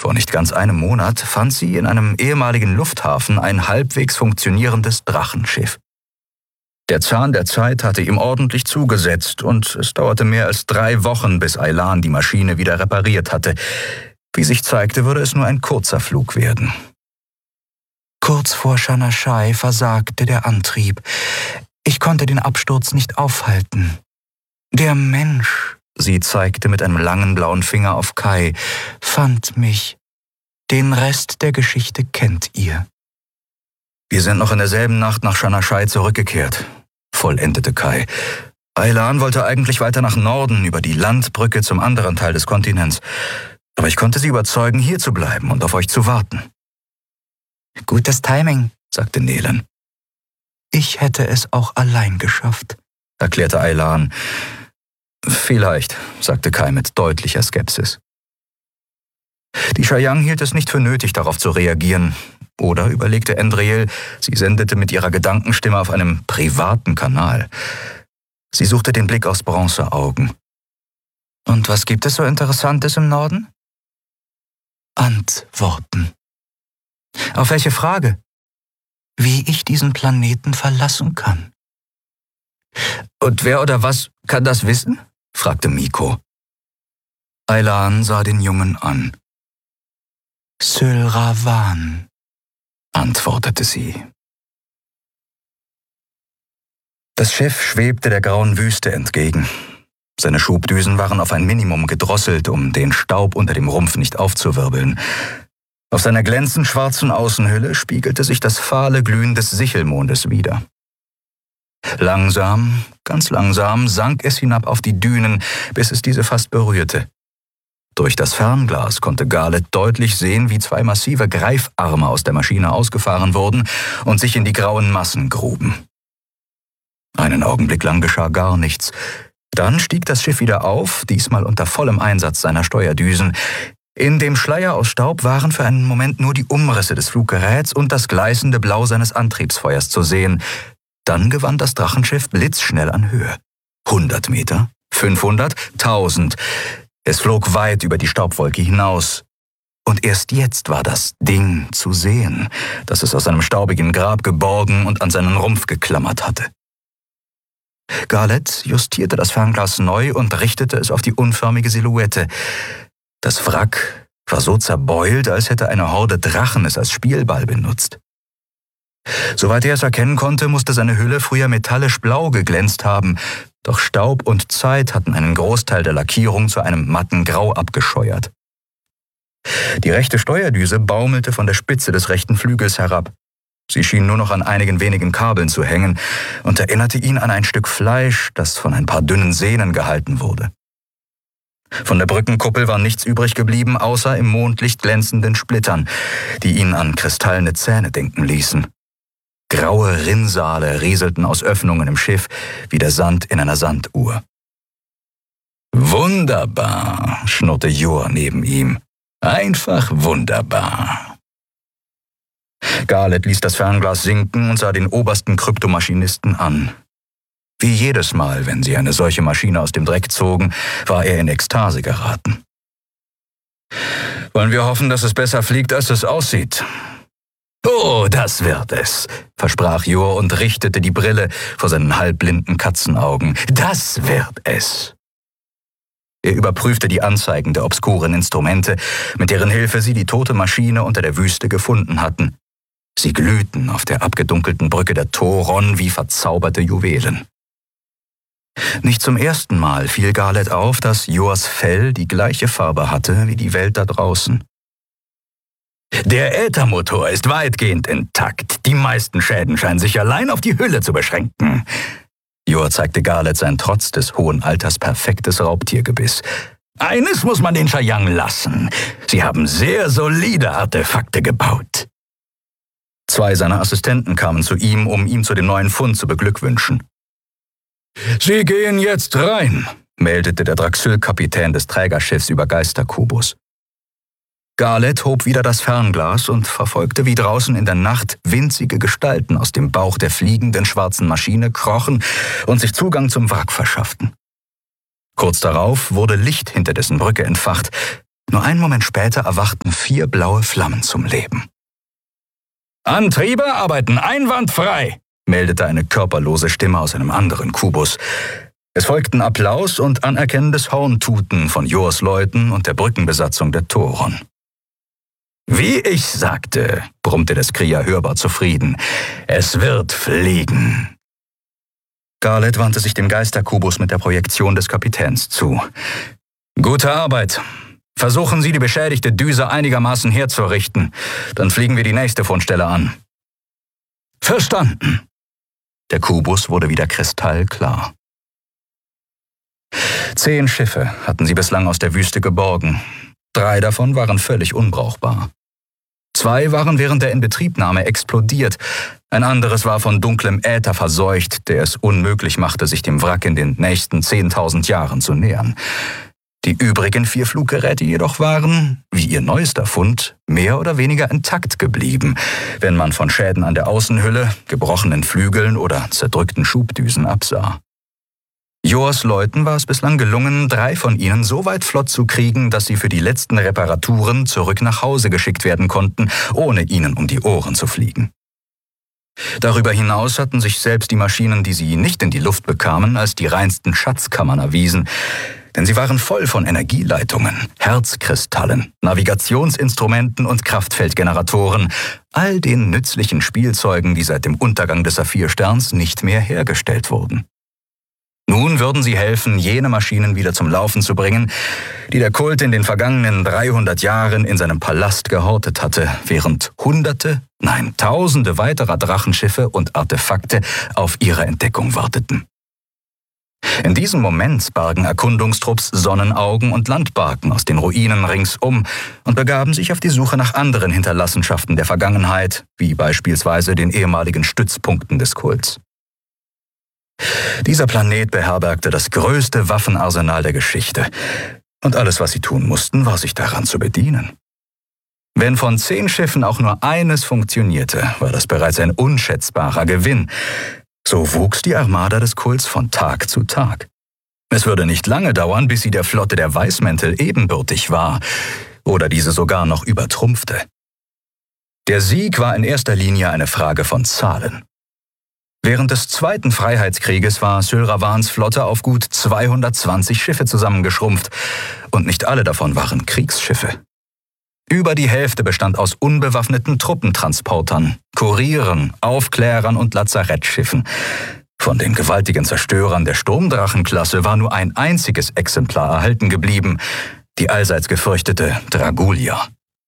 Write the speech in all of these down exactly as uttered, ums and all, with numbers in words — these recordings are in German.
Vor nicht ganz einem Monat fand sie in einem ehemaligen Lufthafen ein halbwegs funktionierendes Drachenschiff. Der Zahn der Zeit hatte ihm ordentlich zugesetzt und es dauerte mehr als drei Wochen, bis Aylan die Maschine wieder repariert hatte. Wie sich zeigte, würde es nur ein kurzer Flug werden. Kurz vor Shanashai versagte der Antrieb. Ich konnte den Absturz nicht aufhalten. Der Mensch, sie zeigte mit einem langen blauen Finger auf Kai, fand mich. Den Rest der Geschichte kennt ihr. Wir sind noch in derselben Nacht nach Shanashai zurückgekehrt, vollendete Kai. Aylan wollte eigentlich weiter nach Norden, über die Landbrücke zum anderen Teil des Kontinents. Aber ich konnte sie überzeugen, hier zu bleiben und auf euch zu warten. Gutes Timing, sagte Nehlen. Ich hätte es auch allein geschafft, erklärte Aylan. Vielleicht, sagte Kai mit deutlicher Skepsis. Die Chayang hielt es nicht für nötig, darauf zu reagieren. Oder, überlegte Endriel, sie sendete mit ihrer Gedankenstimme auf einem privaten Kanal. Sie suchte den Blick aus Bronzeaugen. Und was gibt es so Interessantes im Norden? Antworten. Auf welche Frage? Wie ich diesen Planeten verlassen kann. Und wer oder was kann das wissen? Fragte Miko. Aylan sah den Jungen an. Sylravan, antwortete sie. Das Schiff schwebte der grauen Wüste entgegen. Seine Schubdüsen waren auf ein Minimum gedrosselt, um den Staub unter dem Rumpf nicht aufzuwirbeln. Auf seiner glänzend schwarzen Außenhülle spiegelte sich das fahle Glühen des Sichelmondes wider. Langsam, ganz langsam sank es hinab auf die Dünen, bis es diese fast berührte. Durch das Fernglas konnte Garlet deutlich sehen, wie zwei massive Greifarme aus der Maschine ausgefahren wurden und sich in die grauen Massen gruben. Einen Augenblick lang geschah gar nichts. Dann stieg das Schiff wieder auf, diesmal unter vollem Einsatz seiner Steuerdüsen. In dem Schleier aus Staub waren für einen Moment nur die Umrisse des Fluggeräts und das gleißende Blau seines Antriebsfeuers zu sehen. Dann gewann das Drachenschiff blitzschnell an Höhe. Hundert Meter, fünfhundert, tausend. Es flog weit über die Staubwolke hinaus. Und erst jetzt war das Ding zu sehen, das es aus seinem staubigen Grab geborgen und an seinen Rumpf geklammert hatte. Garlet justierte das Fernglas neu und richtete es auf die unförmige Silhouette. Das Wrack war so zerbeult, als hätte eine Horde Drachen es als Spielball benutzt. Soweit er es erkennen konnte, musste seine Hülle früher metallisch blau geglänzt haben, doch Staub und Zeit hatten einen Großteil der Lackierung zu einem matten Grau abgescheuert. Die rechte Steuerdüse baumelte von der Spitze des rechten Flügels herab. Sie schien nur noch an einigen wenigen Kabeln zu hängen und erinnerte ihn an ein Stück Fleisch, das von ein paar dünnen Sehnen gehalten wurde. Von der Brückenkuppel war nichts übrig geblieben, außer im Mondlicht glänzenden Splittern, die ihn an kristallene Zähne denken ließen. Graue Rinnsale rieselten aus Öffnungen im Schiff, wie der Sand in einer Sanduhr. »Wunderbar«, schnurrte Jor neben ihm. »Einfach wunderbar.« Garlet ließ das Fernglas sinken und sah den obersten Kryptomaschinisten an. Wie jedes Mal, wenn sie eine solche Maschine aus dem Dreck zogen, war er in Ekstase geraten. »Wollen wir hoffen, dass es besser fliegt, als es aussieht?« »Oh, das wird es«, versprach Jor und richtete die Brille vor seinen halbblinden Katzenaugen. »Das wird es.« Er überprüfte die Anzeigen der obskuren Instrumente, mit deren Hilfe sie die tote Maschine unter der Wüste gefunden hatten. Sie glühten auf der abgedunkelten Brücke der Toron wie verzauberte Juwelen. Nicht zum ersten Mal fiel Garlet auf, dass Jors Fell die gleiche Farbe hatte wie die Welt da draußen. »Der Äthermotor ist weitgehend intakt. Die meisten Schäden scheinen sich allein auf die Hülle zu beschränken.« Jor zeigte Garlet sein trotz des hohen Alters perfektes Raubtiergebiss. »Eines muss man den Chayang lassen. Sie haben sehr solide Artefakte gebaut.« Zwei seiner Assistenten kamen zu ihm, um ihm zu dem neuen Fund zu beglückwünschen. »Sie gehen jetzt rein«, meldete der Draxyl-Kapitän des Trägerschiffs über Geisterkubus. Garlet hob wieder das Fernglas und verfolgte, wie draußen in der Nacht winzige Gestalten aus dem Bauch der fliegenden schwarzen Maschine krochen und sich Zugang zum Wrack verschafften. Kurz darauf wurde Licht hinter dessen Brücke entfacht. Nur einen Moment später erwachten vier blaue Flammen zum Leben. »Antriebe arbeiten einwandfrei«, meldete eine körperlose Stimme aus einem anderen Kubus. Es folgten Applaus und anerkennendes Horntuten von Jors Leuten und der Brückenbesatzung der Toron. »Wie ich sagte«, brummte der Skrier hörbar zufrieden, »es wird fliegen.« Garlet wandte sich dem Geisterkubus mit der Projektion des Kapitäns zu. »Gute Arbeit. Versuchen Sie, die beschädigte Düse einigermaßen herzurichten. Dann fliegen wir die nächste Fundstelle an.« »Verstanden.« Der Kubus wurde wieder kristallklar. Zehn Schiffe hatten sie bislang aus der Wüste geborgen. Drei davon waren völlig unbrauchbar. Zwei waren während der Inbetriebnahme explodiert. Ein anderes war von dunklem Äther verseucht, der es unmöglich machte, sich dem Wrack in den nächsten zehntausend Jahren zu nähern. Die übrigen vier Fluggeräte jedoch waren, wie ihr neuester Fund, mehr oder weniger intakt geblieben, wenn man von Schäden an der Außenhülle, gebrochenen Flügeln oder zerdrückten Schubdüsen absah. Jors Leuten war es bislang gelungen, drei von ihnen so weit flott zu kriegen, dass sie für die letzten Reparaturen zurück nach Hause geschickt werden konnten, ohne ihnen um die Ohren zu fliegen. Darüber hinaus hatten sich selbst die Maschinen, die sie nicht in die Luft bekamen, als die reinsten Schatzkammern erwiesen, denn sie waren voll von Energieleitungen, Herzkristallen, Navigationsinstrumenten und Kraftfeldgeneratoren, all den nützlichen Spielzeugen, die seit dem Untergang des Saphirsterns nicht mehr hergestellt wurden. Nun würden sie helfen, jene Maschinen wieder zum Laufen zu bringen, die der Kult in den vergangenen dreihundert Jahren in seinem Palast gehortet hatte, während Hunderte, nein, Tausende weiterer Drachenschiffe und Artefakte auf ihre Entdeckung warteten. In diesem Moment bargen Erkundungstrupps Sonnenaugen und Landbarken aus den Ruinen ringsum und begaben sich auf die Suche nach anderen Hinterlassenschaften der Vergangenheit, wie beispielsweise den ehemaligen Stützpunkten des Kults. Dieser Planet beherbergte das größte Waffenarsenal der Geschichte, und alles, was sie tun mussten, war sich daran zu bedienen. Wenn von zehn Schiffen auch nur eines funktionierte, war das bereits ein unschätzbarer Gewinn. So wuchs die Armada des Kults von Tag zu Tag. Es würde nicht lange dauern, bis sie der Flotte der Weißmäntel ebenbürtig war oder diese sogar noch übertrumpfte. Der Sieg war in erster Linie eine Frage von Zahlen. Während des Zweiten Freiheitskrieges war Sylravans Flotte auf gut zweihundertzwanzig Schiffe zusammengeschrumpft, und nicht alle davon waren Kriegsschiffe. Über die Hälfte bestand aus unbewaffneten Truppentransportern, Kurieren, Aufklärern und Lazarettschiffen. Von den gewaltigen Zerstörern der Sturmdrachenklasse war nur ein einziges Exemplar erhalten geblieben, die allseits gefürchtete Dragulia.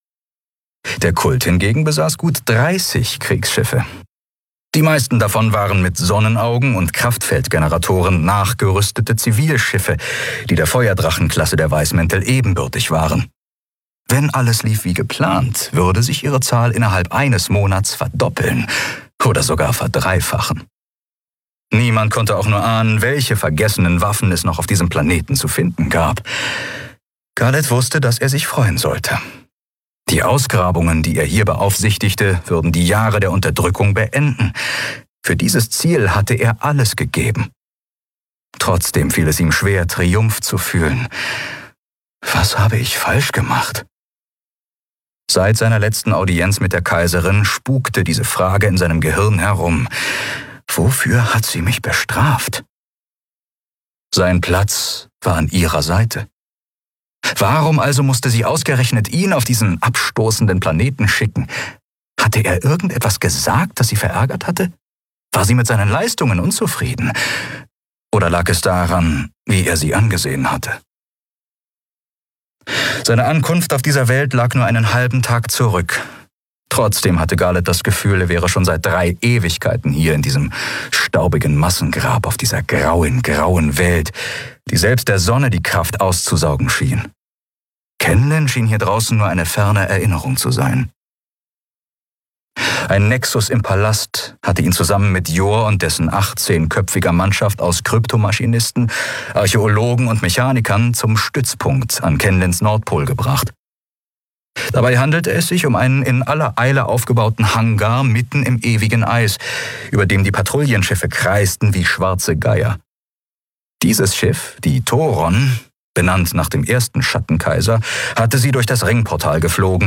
Der Kult hingegen besaß gut dreißig Kriegsschiffe. Die meisten davon waren mit Sonnenaugen und Kraftfeldgeneratoren nachgerüstete Zivilschiffe, die der Feuerdrachenklasse der Weißmäntel ebenbürtig waren. Wenn alles lief wie geplant, würde sich ihre Zahl innerhalb eines Monats verdoppeln oder sogar verdreifachen. Niemand konnte auch nur ahnen, welche vergessenen Waffen es noch auf diesem Planeten zu finden gab. Garlet wusste, dass er sich freuen sollte. Die Ausgrabungen, die er hier beaufsichtigte, würden die Jahre der Unterdrückung beenden. Für dieses Ziel hatte er alles gegeben. Trotzdem fiel es ihm schwer, Triumph zu fühlen. Was habe ich falsch gemacht? Seit seiner letzten Audienz mit der Kaiserin spukte diese Frage in seinem Gehirn herum. Wofür hat sie mich bestraft? Sein Platz war an ihrer Seite. Warum also musste sie ausgerechnet ihn auf diesen abstoßenden Planeten schicken? Hatte er irgendetwas gesagt, das sie verärgert hatte? War sie mit seinen Leistungen unzufrieden? Oder lag es daran, wie er sie angesehen hatte? Seine Ankunft auf dieser Welt lag nur einen halben Tag zurück. Trotzdem hatte Garlet das Gefühl, er wäre schon seit drei Ewigkeiten hier in diesem staubigen Massengrab auf dieser grauen, grauen Welt, die selbst der Sonne die Kraft auszusaugen schien. Kenlen schien hier draußen nur eine ferne Erinnerung zu sein. Ein Nexus im Palast hatte ihn zusammen mit Jor und dessen achtzehnköpfiger Mannschaft aus Kryptomaschinisten, Archäologen und Mechanikern zum Stützpunkt an Kenlens Nordpol gebracht. Dabei handelte es sich um einen in aller Eile aufgebauten Hangar mitten im ewigen Eis, über dem die Patrouillenschiffe kreisten wie schwarze Geier. Dieses Schiff, die Toron, Benannt nach dem ersten Schattenkaiser, hatte sie durch das Ringportal geflogen